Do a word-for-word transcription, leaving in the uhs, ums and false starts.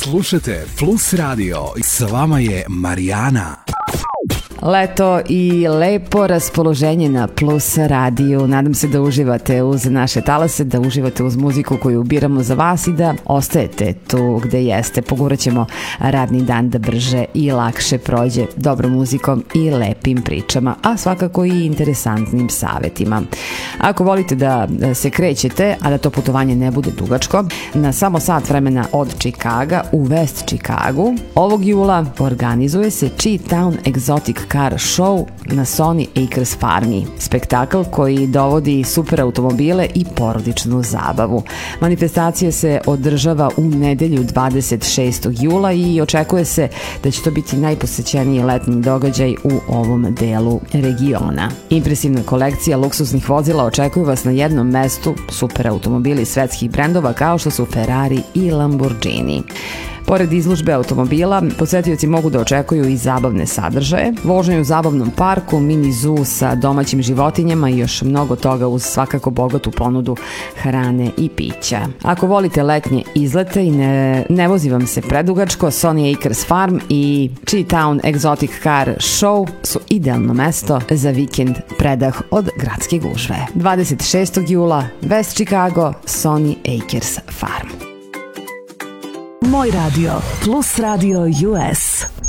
Slušajte Plus Radio i s vama je Marijana. Leto i lepo raspoloženje na Plus radiju. Nadam se da uživate uz naše talase, da uživate uz muziku koju biramo za vas i da ostajete tu gde jeste. Pogurat ćemo radni dan da brže i lakše prođe dobrom muzikom i lepim pričama, a svakako i interesantnim savetima. Ako volite da se krećete, a da to putovanje ne bude dugačko, na samo sat vremena od Čikaga u West Chicagu, ovog jula organizuje se Chi-Town Exotic Car Show na Sony Acres farmi. Spektakl koji dovodi super automobile i porodičnu zabavu. Manifestacija se održava u nedelju dvadeset šestog jula i očekuje se da će to biti najposećeniji letnji događaj u ovom delu regiona. Impresivna kolekcija luksuznih vozila očekuje vas na jednom mestu, super automobili svetskih brendova kao što su Ferrari i Lamborghini. Pored izložbe automobila, posetioci mogu da očekuju i zabavne sadržaje, vožnju u zabavnom parku, mini zoo sa domaćim životinjama i još mnogo toga uz svakako bogatu ponudu hrane i pića. Ako volite letnje izlete i ne, ne vozi vam se predugačko, Sony Acres Farm i Chi-Town Exotic Car Show su idealno mesto za vikend predah od gradske gužve. dvadeset šestog jula, West Chicago, Sony Acres Farm. Moj radio, Plus Radio U S.